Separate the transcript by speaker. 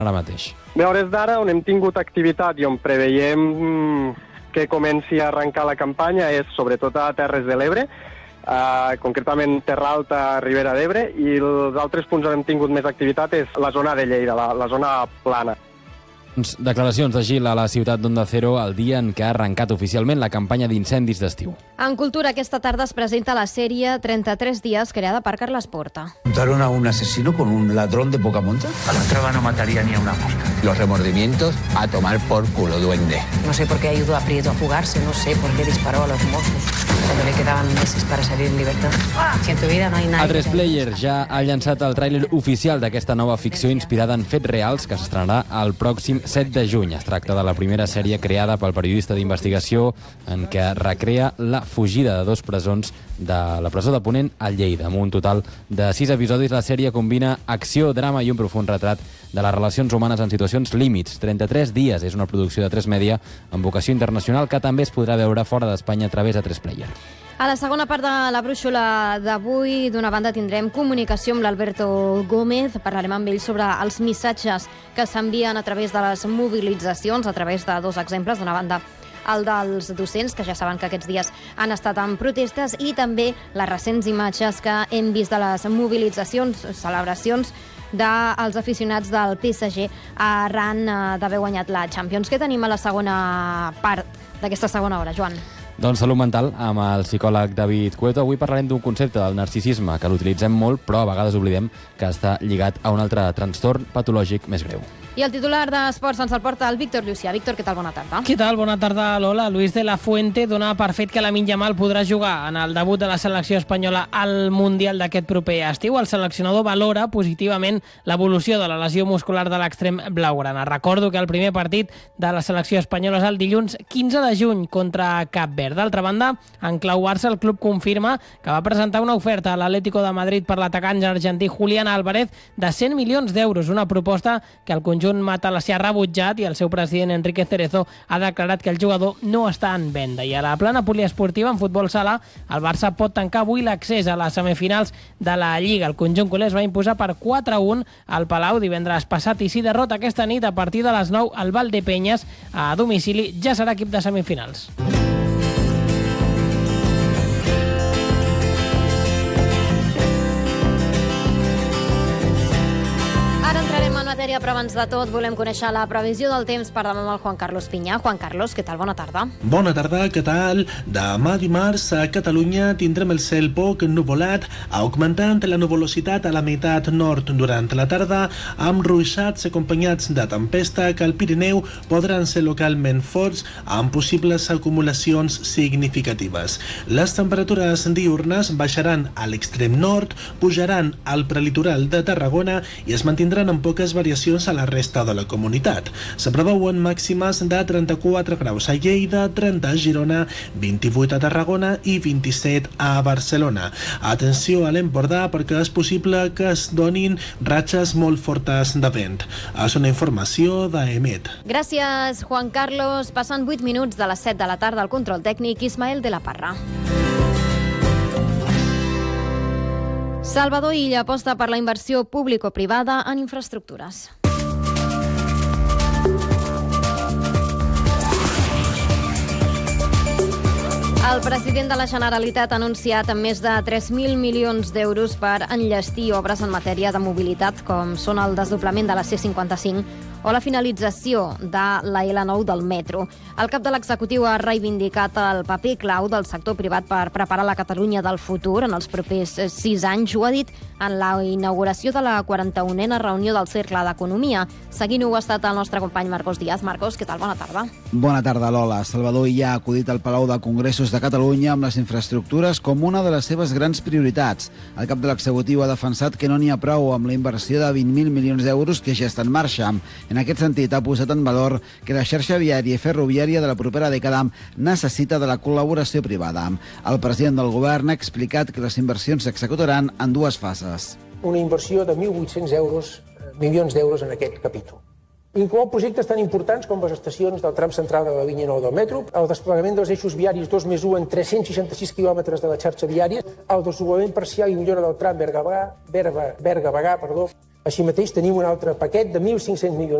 Speaker 1: ara mateix.
Speaker 2: Bé, a hores d'ara, on hem tingut activitat i on preveiem que comenci a arrencar la campanya és sobretot a Terres de l'Ebre, concretament Terra Alta, Ribera d'Ebre, i els altres punts on hem tingut més activitat és la zona de Lleida, la zona plana.
Speaker 1: Declaracions de Gil a la ciutat d'Onda Cero el dia en què ha arrencat oficialment la campanya d'incendis d'estiu.
Speaker 3: En Cultura, aquesta tarda es presenta la sèrie 33 dies, creada per Carles Porta.
Speaker 4: ¿Juntaron a un asesino con un ladrón de poca monta?
Speaker 5: A la traba no mataría ni a una mosca.
Speaker 4: Los remordimientos a tomar por culo, duende.
Speaker 6: No sé por qué ayudó a Prieto a fugarse, no sé por qué disparó a los mozos cuando le quedaban meses para salir en libertad. Si en tu vida no hay nadie...
Speaker 1: A3 Player ja ha llançat el tràiler oficial d'aquesta nova ficció inspirada en fets reals que s'estrenarà el pròxim 7 de juny. Es tracta de la primera sèrie creada pel periodista d'investigació en què recrea la fugida de 2 presons de la presó de Ponent a Lleida. Amb un total de 6 episodis, la sèrie combina acció, drama i un profund retrat de les relacions humanes en situacions límits. 33 dies és una producció de 3 Media amb vocació internacional que també es podrà veure fora d'Espanya a través de 3 Player.
Speaker 3: A la segona part de la brúixola d'avui, d'una banda, tindrem comunicació amb l'Alberto Gómez. Parlarem amb ell sobre els missatges que s'envien a través de les mobilitzacions, a través de 2 exemples. D'una banda, el dels docents, que ja saben que aquests dies han estat en protestes, i també les recents imatges que hem vist de les mobilitzacions, celebracions dels aficionats del PSG arran d'haver guanyat la Champions. Què tenim a la segona part d'aquesta segona hora, Joan?
Speaker 1: Doncs salut mental amb el psicòleg David Cueto. Avui parlarem d'un concepte del narcisisme que l'utilitzem molt, però a vegades oblidem que està lligat a un altre trastorn patològic més greu.
Speaker 3: I el titular d'Esports ens el porta el Víctor Llucià. Víctor, què tal? Bona tarda.
Speaker 7: Què tal? Bona tarda, Lola. Luis de la Fuente dona per fet que Lamine Yamal podrà jugar en el debut de la selecció espanyola al Mundial d'aquest proper estiu. El seleccionador valora positivament l'evolució de la lesió muscular de l'extrem blaugrana. Recordo que el primer partit de la selecció espanyola és el dilluns 15 de juny contra Cap Verd. D'altra banda, en clau Barça, el club confirma que va presentar una oferta a l'Atlético de Madrid per l'atacant argentí Julián Álvarez de 100 milions d'euros, una proposta que el conjunt matalassí ha rebutjat i el seu president Enrique Cerezo ha declarat que el jugador no està en venda. I a la plana poliesportiva, en futbol sala, el Barça pot tancar avui l'accés a les semifinals de la Lliga. El conjunt culé es va imposar per 4-1 al Palau divendres passat, i si derrota aquesta nit a partir de les 9 al Valdepeñas a domicili, ja serà equip de semifinals.
Speaker 3: Però abans de tot volem conèixer la previsió del temps per demà amb el Juan Carlos Pinyà. Juan Carlos, què tal? Bona tarda.
Speaker 8: Bona tarda, què tal? Demà dimarts a Catalunya tindrem el cel poc ennuvolat, augmentant la nuvolositat a la meitat nord durant la tarda, amb ruixats acompanyats de tempesta que al Pirineu podran ser localment forts amb possibles acumulacions significatives. Les temperatures diürnes baixaran a l'extrem nord, pujaran al prelitoral de Tarragona i es mantindran amb poques variacions a la resta de la comunitat. Se preveuen màximes de 34 graus a Lleida, 30 a Girona, 28 a Tarragona i 27 a Barcelona. Atenció a l'Empordà perquè és possible que es donin ratxes molt fortes de vent. És una informació d'EMET.
Speaker 3: Gràcies, Juan Carlos. Passen 8 minuts de les 7 de la tarda al control tècnic Ismael de la Parra. Salvador Illa aposta per la inversió público-privada en infraestructures. El president de la Generalitat ha anunciat més de 3.000 milions d'euros per enllestir obres en matèria de mobilitat, com són el desdoblament de la C55 o la finalització de la L9 del metro. El cap de l'executiu ha reivindicat el paper clau del sector privat per preparar la Catalunya del futur en els propers 6 anys. Ho ha dit en la inauguració de la 41a reunió del Cercle d'Economia. Seguint-ho ha estat el nostre company Marcos Díaz. Marcos, què tal? Bona tarda.
Speaker 9: Bona tarda, Lola. Salvador Illa ha acudit al Palau de Congressos de Catalunya amb les infraestructures com una de les seves grans prioritats. El cap de l'executiu ha defensat que no n'hi ha prou amb la inversió de 20.000 milions d'euros que ja està en marxa. En aquest sentit, ha posat en valor que la xarxa viària i ferroviària de la propera dècada necessita de la col·laboració privada. El president del govern ha explicat que les inversions s'executaran en 2 fases.
Speaker 10: Una inversió de 1.800 milions d'euros en aquest capítol. Inclou projectes tan importants com les estacions del tram central de la línia 9 del metro, el desplegament dels eixos viaris 2+1 en 366 quilòmetres de la xarxa viària, el desdoblament parcial i millora del tram Berga-Bagà, Així mateix tenim un altre paquet de 1.500 milions